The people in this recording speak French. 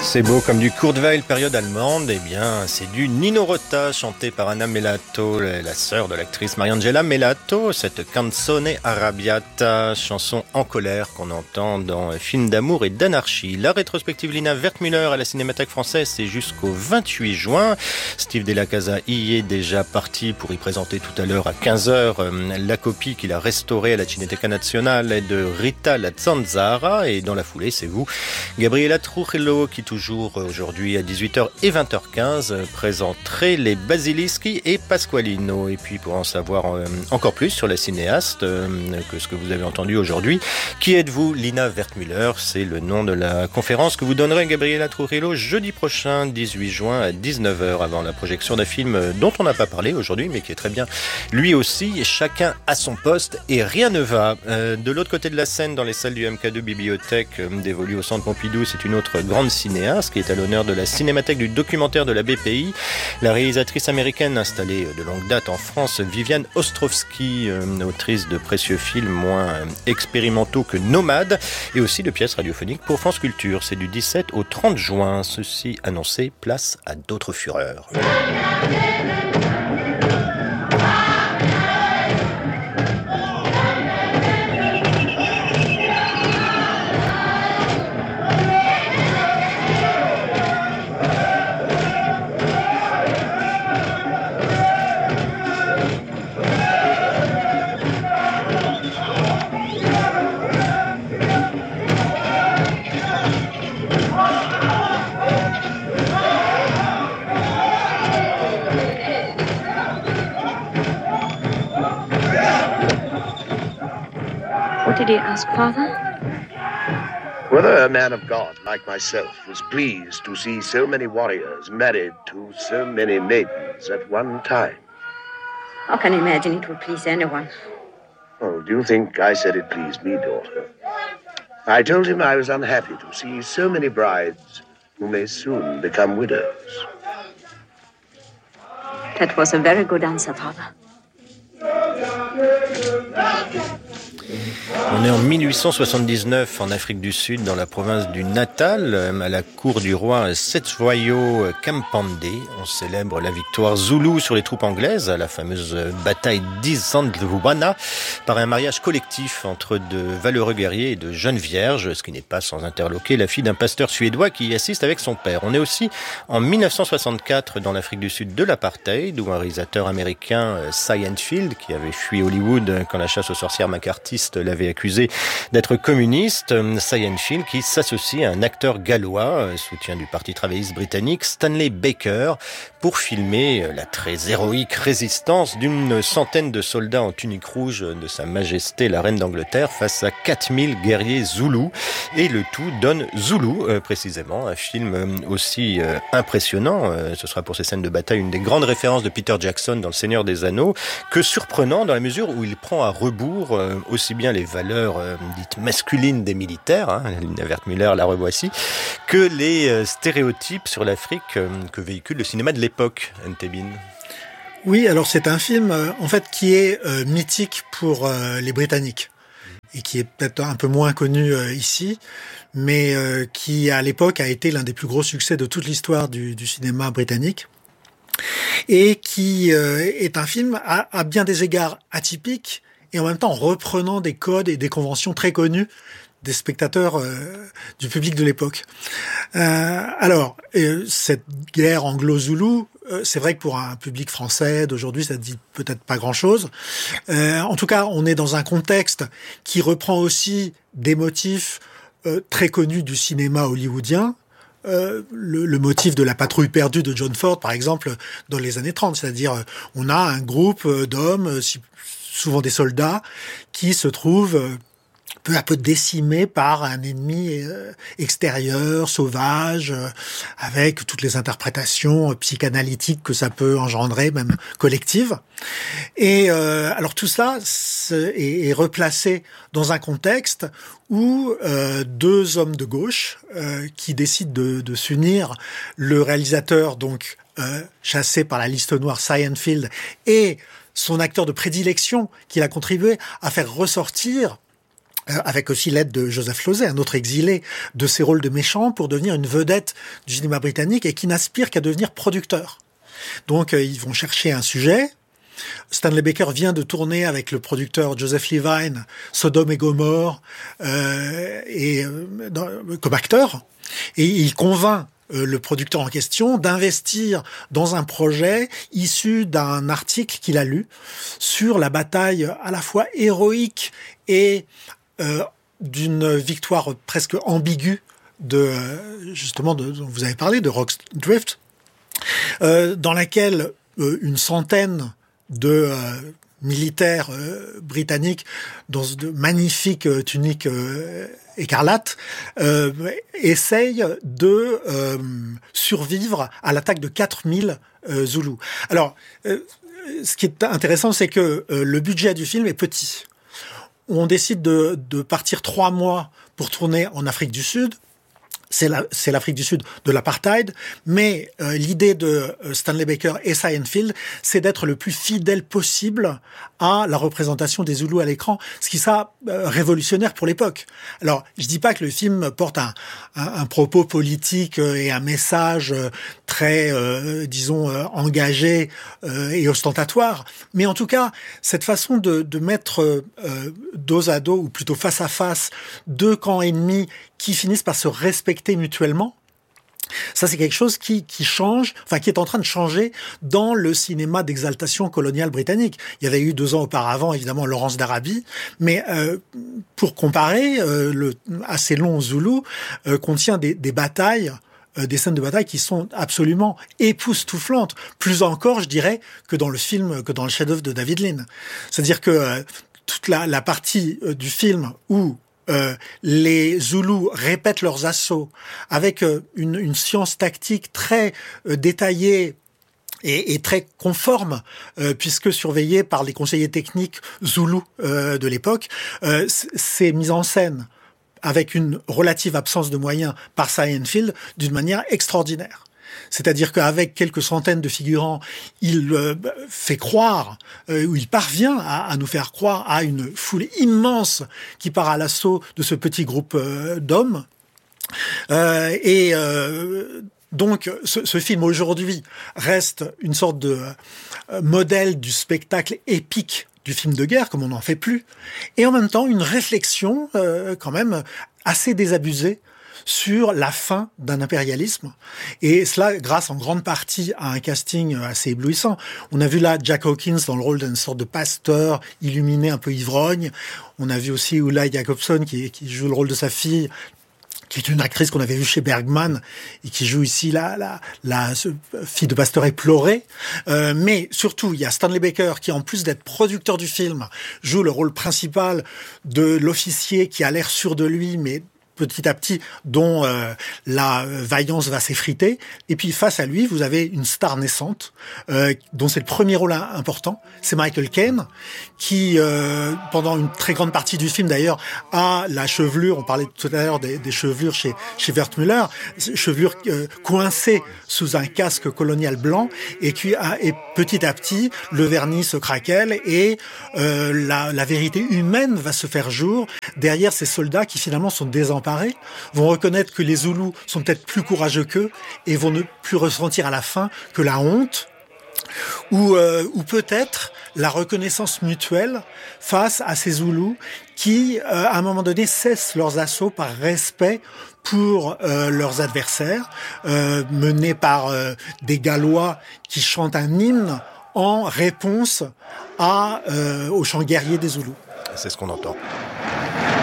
C'est beau comme du Kurt Weill, période allemande. Eh bien, c'est du Nino Rota, chanté par Anna Melato, la sœur de l'actrice Mariangela Melato. Cette Canzone Arrabbiata, chanson en colère qu'on entend dans Film d'amour et d'anarchie. La rétrospective Lina Wertmüller à la Cinémathèque française, c'est jusqu'au 28 juin. Steve Della Casa y est déjà parti pour y présenter tout à l'heure à 15h la copie qu'il a restaurée à la Cineteca Nazionale de Rita la Zanzara. Et dans la foulée, c'est vous, Gabriela Trujillo, qui toujours aujourd'hui à 18h et 20h15 présenterait les Basilischi et Pasqualino. Et puis pour en savoir encore plus sur la cinéaste que ce que vous avez entendu aujourd'hui, qui êtes-vous? Lina Wertmüller, c'est le nom de la conférence que vous donnerez Gabriela Trujillo jeudi prochain, 18 juin à 19h, avant la projection d'un film dont on n'a pas parlé aujourd'hui mais qui est très bien lui aussi. Chacun à son poste et rien ne va. De l'autre côté de la scène, dans les salles du MK2 Bibliothèque dévolues au Centre Pompidou, c'est une autre grande cinéaste qui est à l'honneur de la Cinémathèque du documentaire de la BPI, la réalisatrice américaine installée de longue date en France, Viviane Ostrovsky, autrice de précieux films moins expérimentaux que Nomade, et aussi de pièces radiophoniques pour France Culture. C'est du 17 au 30 juin. Ceci annoncé, place à d'autres fureurs. What did he ask, Father? Whether a man of God like myself was pleased to see so many warriors married to so many maidens at one time. How can you imagine it would please anyone? Oh, do you think I said it pleased me, daughter? I told him I was unhappy to see so many brides who may soon become widows. That was a very good answer, Father. On est en 1879 en Afrique du Sud, dans la province du Natal, à la cour du roi Cetshwayo Kampande. On célèbre la victoire zoulou sur les troupes anglaises à la fameuse bataille d'Isandlwana par un mariage collectif entre de valeureux guerriers et de jeunes vierges, ce qui n'est pas sans interloquer la fille d'un pasteur suédois qui y assiste avec son père. On est aussi en 1964 dans l'Afrique du Sud de l'apartheid, où un réalisateur américain, Cy Enfield, qui avait fui Hollywood quand la chasse aux sorcières macartistes l'avait accusé d'être communiste, Cy Enfield, qui s'associe à un acteur gallois, soutien du Parti travailliste britannique, Stanley Baker, pour filmer la très héroïque résistance d'une centaine de soldats en tunique rouge de Sa Majesté la Reine d'Angleterre face à 4000 guerriers zoulous. Et le tout donne Zoulou, précisément, un film aussi impressionnant. Ce sera pour ces scènes de bataille une des grandes références de Peter Jackson dans Le Seigneur des Anneaux, que surprenant dans la mesure où il prend à rebours aussi bien les valeurs dites masculines des militaires, Lina Wertmüller la revoici, que les stéréotypes sur l'Afrique que véhicule le cinéma de l'époque, Ntebin. Oui, alors c'est un film en fait qui est mythique pour les Britanniques et qui est peut-être un peu moins connu ici, mais qui à l'époque a été l'un des plus gros succès de toute l'histoire du cinéma britannique, et qui est un film à bien des égards atypique, et en même temps reprenant des codes et des conventions très connues des spectateurs du public de l'époque. Alors, cette guerre anglo-zoulou, c'est vrai que pour un public français d'aujourd'hui, ça dit peut-être pas grand-chose. En tout cas, on est dans un contexte qui reprend aussi des motifs très connus du cinéma hollywoodien. Le motif de la patrouille perdue de John Ford, par exemple, dans les années 30. C'est-à-dire, on a un groupe d'hommes, souvent des soldats, qui se trouvent peu à peu décimés par un ennemi extérieur, sauvage, avec toutes les interprétations psychanalytiques que ça peut engendrer, même collectives. Et alors tout ça est replacé dans un contexte où deux hommes de gauche qui décident de s'unir, le réalisateur donc chassé par la liste noire, Cy Enfield, et son acteur de prédilection, qui a contribué à faire ressortir avec aussi l'aide de Joseph Losey, un autre exilé de ses rôles de méchant, pour devenir une vedette du cinéma britannique et qui n'aspire qu'à devenir producteur. Donc ils vont chercher un sujet. Stanley Baker vient de tourner avec le producteur Joseph Levine Sodome et Gomorrhe comme acteur, et il convainc le producteur en question d'investir dans un projet issu d'un article qu'il a lu sur la bataille à la fois héroïque et d'une victoire presque ambiguë dont vous avez parlé, de Rorke's Drift, dans laquelle une centaine de militaires britanniques dans de magnifiques tuniques écarlates essayent de survivre à l'attaque de 4000 Zoulous. Alors, ce qui est intéressant, c'est que le budget du film est petit. On décide de partir 3 mois pour tourner en Afrique du Sud. C'est l'Afrique du Sud de l'apartheid, mais l'idée de Stanley Baker et Cy Enfield, c'est d'être le plus fidèle possible à la représentation des Zoulous à l'écran, ce qui sera révolutionnaire pour l'époque. Alors, je dis pas que le film porte un propos politique et un message très, engagé et ostentatoire, mais en tout cas, cette façon de mettre dos à dos, ou plutôt face à face, 2 camps ennemis qui finissent par se respecter mutuellement, ça c'est quelque chose qui change, enfin qui est en train de changer dans le cinéma d'exaltation coloniale britannique. Il y avait eu 2 ans auparavant, évidemment, Laurence d'Arabie, mais pour comparer, le assez long Zoulou contient des batailles, des scènes de bataille qui sont absolument époustouflantes, plus encore, je dirais, que dans le film, que dans le chef-d'œuvre de David Lean. C'est-à-dire que toute la partie du film où les Zoulous répètent leurs assauts avec une science tactique très détaillée et très conforme, puisque surveillée par les conseillers techniques Zoulous de l'époque, c'est mis en scène avec une relative absence de moyens par Cy Enfield d'une manière extraordinaire. C'est-à-dire qu'avec quelques centaines de figurants, il fait croire, ou il parvient à nous faire croire à une foule immense qui part à l'assaut de ce petit groupe d'hommes. Donc, ce film aujourd'hui reste une sorte de modèle du spectacle épique du film de guerre, comme on n'en fait plus, et en même temps une réflexion quand même assez désabusée sur la fin d'un impérialisme, et cela grâce en grande partie à un casting assez éblouissant. On a vu là Jack Hawkins dans le rôle d'une sorte de pasteur illuminé, un peu ivrogne. On a vu aussi Ulla Jacobson qui joue le rôle de sa fille, qui est une actrice qu'on avait vue chez Bergman et qui joue ici la fille de pasteur éplorée. Mais surtout, il y a Stanley Baker qui, en plus d'être producteur du film, joue le rôle principal de l'officier qui a l'air sûr de lui, mais petit à petit, dont la vaillance va s'effriter. Et puis, face à lui, vous avez une star naissante, dont c'est le premier rôle important. C'est Michael Caine, qui, pendant une très grande partie du film, d'ailleurs, a la chevelure, on parlait tout à l'heure des chevelures chez Werthmüller, chevelure coincée sous un casque colonial blanc, et petit à petit, le vernis se craquelle, et la vérité humaine va se faire jour derrière ces soldats qui, finalement, sont désemparés, vont reconnaître que les Zoulous sont peut-être plus courageux qu'eux et vont ne plus ressentir à la fin que la honte ou peut-être la reconnaissance mutuelle face à ces Zoulous qui, à un moment donné, cessent leurs assauts par respect pour leurs adversaires, menés par des Gallois qui chantent un hymne en réponse au chant guerrier des Zoulous. C'est ce qu'on entend.